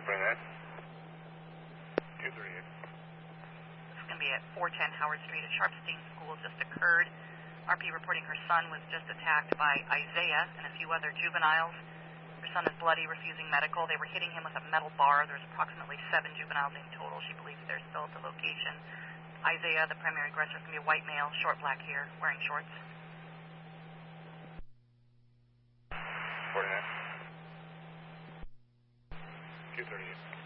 239. 238. This is going to be at 410 Howard Street. A Sharpstein school just occurred. RP reporting her son was just attacked by Isaiah and a few other juveniles. Her son is bloody, refusing medical. They were hitting him with a metal bar. There's approximately 7 juveniles in total. She believes they're still at the location. Isaiah, the primary aggressor, is going to be a white male, short black hair, wearing shorts. 49. 238.